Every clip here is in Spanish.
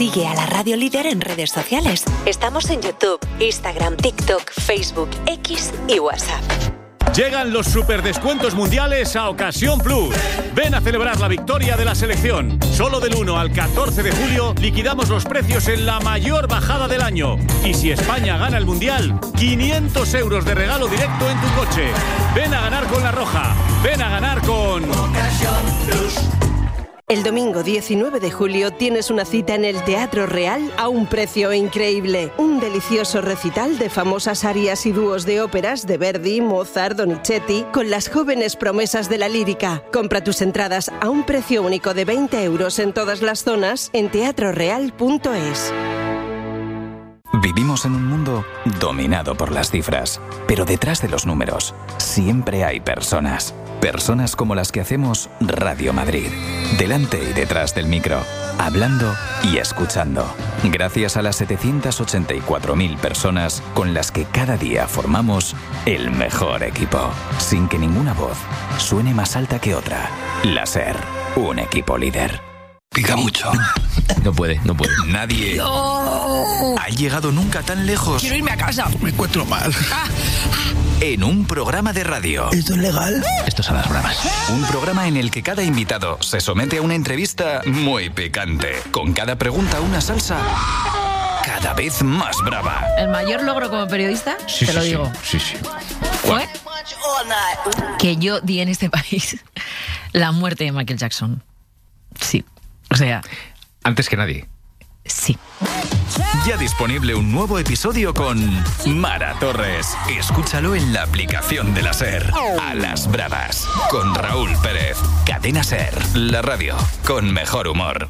Sigue a la Radio Líder en redes sociales. Estamos en YouTube, Instagram, TikTok, Facebook, X y WhatsApp. Llegan los superdescuentos mundiales a Ocasión Plus. Ven a celebrar la victoria de la selección. Solo del 1 al 14 de julio liquidamos los precios en la mayor bajada del año. Y si España gana el mundial, 500 euros de regalo directo en tu coche. Ven a ganar con La Roja. Ven a ganar con Ocasión Plus. El domingo 19 de julio tienes una cita en el Teatro Real a un precio increíble. Un delicioso recital de famosas arias y dúos de óperas de Verdi, Mozart, Donizetti, con las jóvenes promesas de la lírica. Compra tus entradas a un precio único de 20 euros en todas las zonas en teatroreal.es. Vivimos en un mundo dominado por las cifras, pero detrás de los números siempre hay personas. Personas como las que hacemos Radio Madrid. Delante y detrás del micro, hablando y escuchando. Gracias a las 784.000 personas con las que cada día formamos el mejor equipo. Sin que ninguna voz suene más alta que otra. La SER, un equipo líder. Pica mucho. No puede. Nadie ha llegado nunca tan lejos. Quiero irme a casa. Me encuentro mal. En un programa de radio. ¿Esto es legal? Estos son las bravas. Un programa en el que cada invitado se somete a una entrevista muy picante. Con cada pregunta una salsa cada vez más brava. El mayor logro como periodista, Sí, te lo digo. Sí. Fue que yo di en este país la muerte de Michael Jackson. Sí. O sea, Antes que nadie. sí. Ya disponible un nuevo episodio con Mara Torres. Escúchalo en la aplicación de la SER. A las bravas. Con Raúl Pérez. Cadena SER. La radio con mejor humor.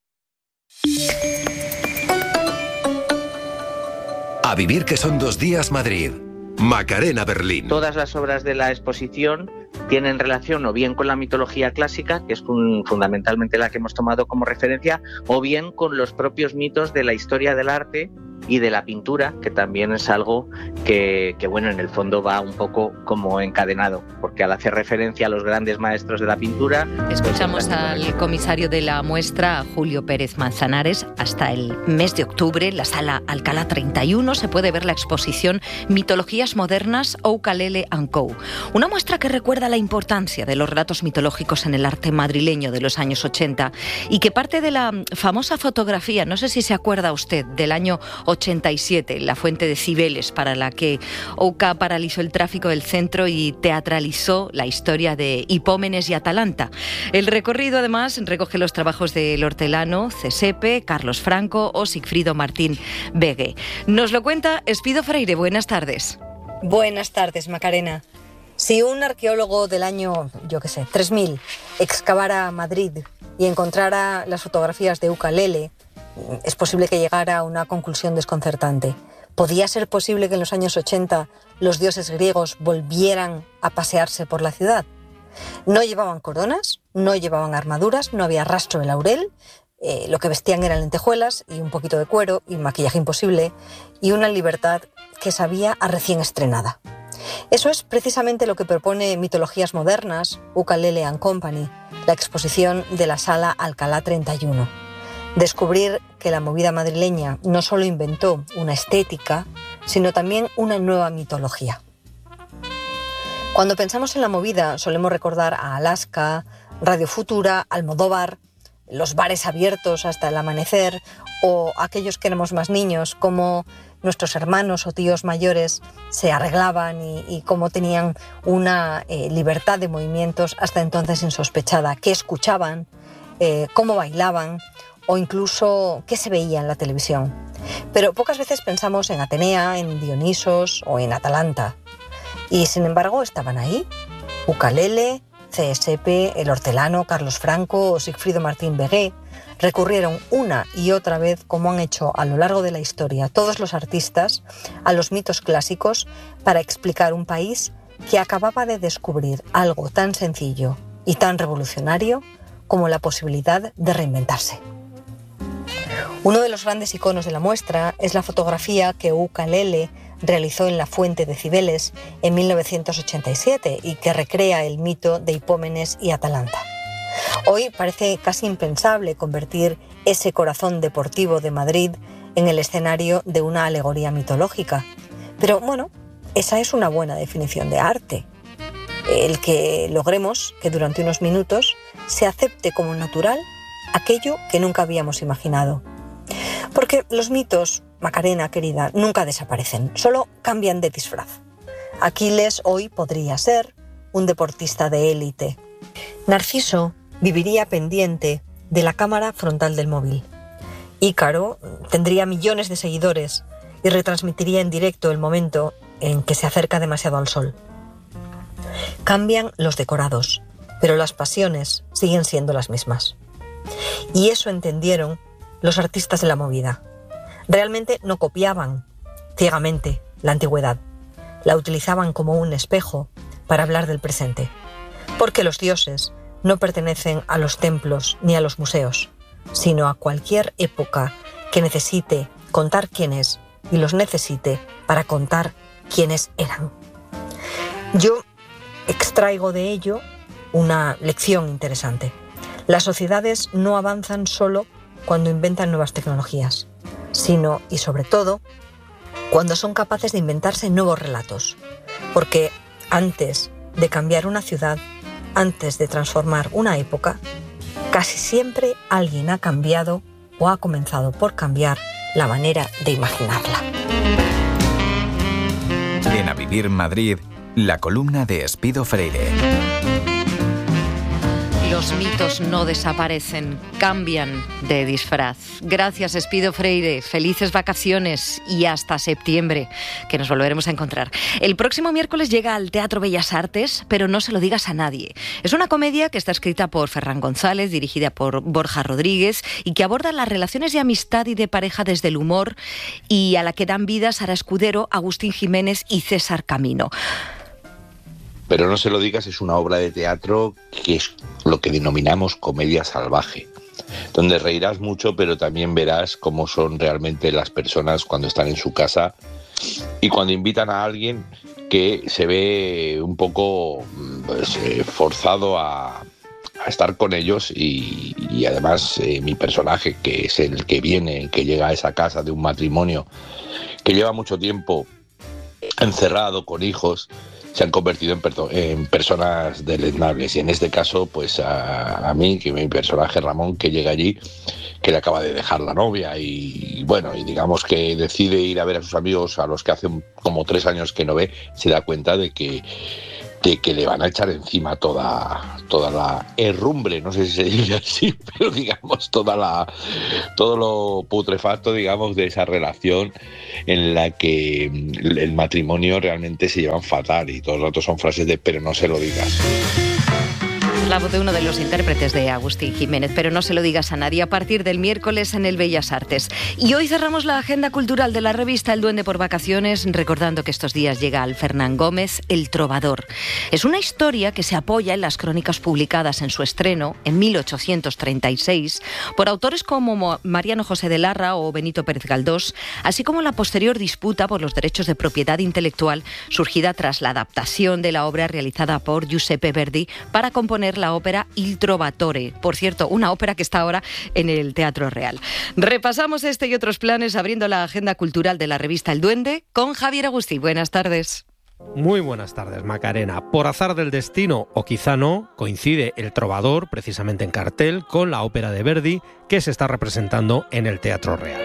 A vivir que son 2 días Madrid. Macarena Berlín. Todas las obras de la exposición tienen relación o bien con la mitología clásica, que es fundamentalmente la que hemos tomado como referencia, o bien con los propios mitos de la historia del arte y de la pintura, que también es algo que bueno, en el fondo va un poco como encadenado, porque al hacer referencia a los grandes maestros de la pintura... Escuchamos al comisario de la muestra, Julio Pérez Manzanares. Hasta el mes de octubre, en la Sala Alcalá 31, se puede ver la exposición Mitologías Modernas Ukulele & Co. Una muestra que recuerda la importancia de los relatos mitológicos en el arte madrileño de los años 80 y que parte de la famosa fotografía, no sé si se acuerda usted, del año 87, la fuente de Cibeles, para la que Ouca paralizó el tráfico del centro y teatralizó la historia de Hipómenes y Atalanta. El recorrido, además, recoge los trabajos del hortelano Cesepe, Carlos Franco o Sigfrido Martín Begue. Nos lo cuenta Espido Freire. Buenas tardes. Buenas tardes, Macarena. Si un arqueólogo del año, 3000, excavara Madrid y encontrara las fotografías de Ukulele, es posible que llegara a una conclusión desconcertante. ¿Podía ser posible que en los años 80 los dioses griegos volvieran a pasearse por la ciudad? No llevaban coronas, no llevaban armaduras, no había rastro de laurel, lo que vestían eran lentejuelas y un poquito de cuero y maquillaje imposible y una libertad que sabía a recién estrenada. Eso es precisamente lo que propone Mitologías Modernas, Ukulele & Company, la exposición de la Sala Alcalá 31. Descubrir que la movida madrileña no solo inventó una estética, sino también una nueva mitología. Cuando pensamos en la movida solemos recordar a Alaska, Radio Futura, Almodóvar, los bares abiertos hasta el amanecer o aquellos que éramos más niños, como nuestros hermanos o tíos mayores se arreglaban y cómo tenían una libertad de movimientos hasta entonces insospechada, qué escuchaban, cómo bailaban o incluso qué se veía en la televisión. Pero pocas veces pensamos en Atenea, en Dionisos o en Atalanta. Y sin embargo estaban ahí. Ukulele, Cesepe, el hortelano, Carlos Franco o Sigfrido Martín Begue recurrieron una y otra vez, como han hecho a lo largo de la historia todos los artistas, a los mitos clásicos para explicar un país que acababa de descubrir algo tan sencillo y tan revolucionario como la posibilidad de reinventarse. Uno de los grandes iconos de la muestra es la fotografía que Ukulele realizó en la fuente de Cibeles en 1987 y que recrea el mito de Hipómenes y Atalanta. Hoy parece casi impensable convertir ese corazón deportivo de Madrid en el escenario de una alegoría mitológica. Pero bueno, esa es una buena definición de arte. El que logremos que durante unos minutos se acepte como natural aquello que nunca habíamos imaginado. Porque los mitos, Macarena querida, nunca desaparecen, solo cambian de disfraz. Aquiles hoy podría ser un deportista de élite. Narciso viviría pendiente de la cámara frontal del móvil. Ícaro tendría millones de seguidores y retransmitiría en directo el momento en que se acerca demasiado al sol. Cambian los decorados, pero las pasiones siguen siendo las mismas. Y eso entendieron los artistas de la movida. Realmente no copiaban ciegamente la antigüedad, la utilizaban como un espejo para hablar del presente, porque los dioses no pertenecen a los templos ni a los museos, sino a cualquier época que necesite contar quién es y los necesite para contar quiénes eran. Yo extraigo de ello una lección interesante. Las sociedades no avanzan solo cuando inventan nuevas tecnologías, sino, y sobre todo, cuando son capaces de inventarse nuevos relatos. Porque antes de cambiar una ciudad, antes de transformar una época, casi siempre alguien ha cambiado o ha comenzado por cambiar la manera de imaginarla. En A Vivir Madrid, la columna de Espido Freire. Los mitos no desaparecen, cambian de disfraz. Gracias, Espido Freire. Felices vacaciones y hasta septiembre, que nos volveremos a encontrar. El próximo miércoles llega al Teatro Bellas Artes, pero no se lo digas a nadie. Es una comedia que está escrita por Ferran González, dirigida por Borja Rodríguez y que aborda las relaciones de amistad y de pareja desde el humor y a la que dan vida Sara Escudero, Agustín Jiménez y César Camino. Pero no se lo digas, es una obra de teatro que es lo que denominamos comedia salvaje, donde reirás mucho, pero también verás cómo son realmente las personas cuando están en su casa y cuando invitan a alguien que se ve un poco forzado a estar con ellos y además mi personaje, que es el que viene, que llega a esa casa de un matrimonio que lleva mucho tiempo encerrado con hijos, se han convertido en personas deleznables. Y en este caso, pues a mí, que mi personaje Ramón, que llega allí, que le acaba de dejar la novia y bueno, y digamos que decide ir a ver a sus amigos a los que hace como 3 años que no ve, se da cuenta de que le van a echar encima toda la herrumbre, no sé si se dice así, pero digamos todo lo putrefacto, digamos, de esa relación en la que el matrimonio realmente se llevan fatal y todo el rato son frases de pero no se lo digas. La voz de uno de los intérpretes de Agustín Jiménez, pero no se lo digas a nadie, a partir del miércoles en el Bellas Artes. Y hoy cerramos la agenda cultural de la revista El Duende por Vacaciones, recordando que estos días llega al Fernán Gómez, El Trovador. Es una historia que se apoya en las crónicas publicadas en su estreno, en 1836, por autores como Mariano José de Larra o Benito Pérez Galdós, así como la posterior disputa por los derechos de propiedad intelectual surgida tras la adaptación de la obra realizada por Giuseppe Verdi para componer la ópera Il Trovatore. Por cierto, una ópera que está ahora en el Teatro Real. Repasamos este y otros planes abriendo la agenda cultural de la revista El Duende con Javier Agustí. Buenas tardes. Muy buenas tardes, Macarena. Por azar del destino, o quizá no, coincide El Trovador, precisamente en cartel, con la ópera de Verdi que se está representando en el Teatro Real.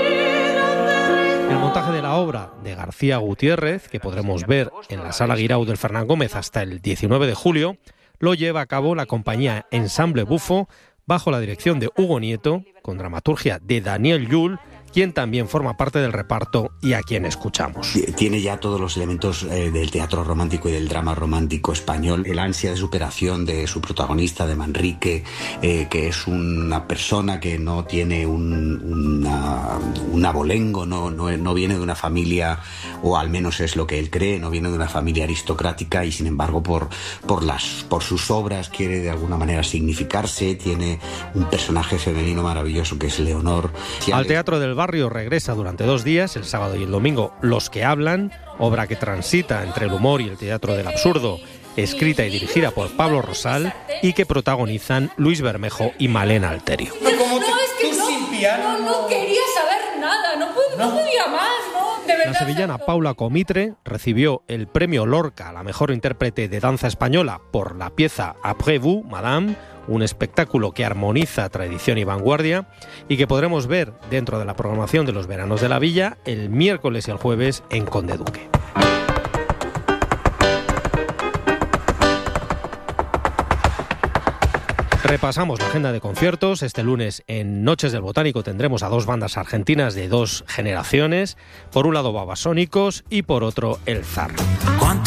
El montaje de la obra de García Gutiérrez, que podremos ver en la Sala Guirao del Fernán Gómez hasta el 19 de julio, lo lleva a cabo la compañía Ensamble Bufo, bajo la dirección de Hugo Nieto, con dramaturgia de Daniel Llull, quien también forma parte del reparto y a quien escuchamos. Tiene ya todos los elementos del teatro romántico y del drama romántico español. El ansia de superación de su protagonista, de Manrique, que es una persona que no tiene un abolengo, no viene de una familia, o al menos es lo que él cree, no viene de una familia aristocrática y sin embargo por sus obras quiere de alguna manera significarse. Tiene un personaje femenino maravilloso que es Leonor. Al Teatro del Barrio regresa durante 2 días, el sábado y el domingo, Los que hablan, obra que transita entre el humor y el teatro del absurdo escrita y dirigida por Pablo Rosal y que protagonizan Luis Bermejo y Malena Alterio. No quería saber nada, no podía más, ¿no? De verdad. La sevillana Paula Comitre recibió el premio Lorca a la mejor intérprete de danza española por la pieza Après vous, Madame, un espectáculo que armoniza tradición y vanguardia y que podremos ver dentro de la programación de los veranos de la Villa el miércoles y el jueves en Conde Duque. Repasamos la agenda de conciertos. Este lunes en Noches del Botánico tendremos a dos bandas argentinas de dos generaciones. Por un lado Babasónicos y por otro El Zar.